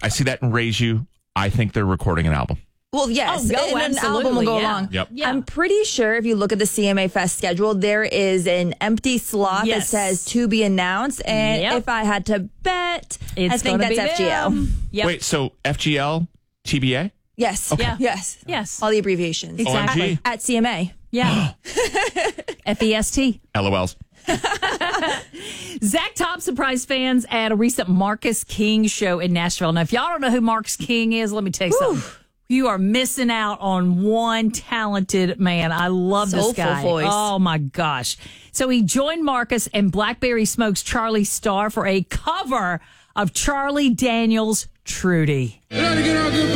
I see that in Raise You. I think they're recording an album. Well, yes, and an album will go along. Yep. Yeah. I'm pretty sure if you look at the CMA Fest schedule, there is an empty slot Yes. that says to be announced. And Yep. if I had to bet, I think gonna that's be FGL. them. Yep. Wait, so FGL, TBA? Yes. Yeah. Yes. Yes. All the abbreviations. Exactly. OMG. At CMA. Yeah. FEST. LOLs. Zach Top surprised fans at a recent Marcus King show in Nashville. Now, if y'all don't know who Marcus King is, let me tell you something. You are missing out on one talented man. I love this Soulful guy. voice. Oh, my gosh. So he joined Marcus and Blackberry Smoke's Charlie Starr for a cover of Charlie Daniels' Trudy.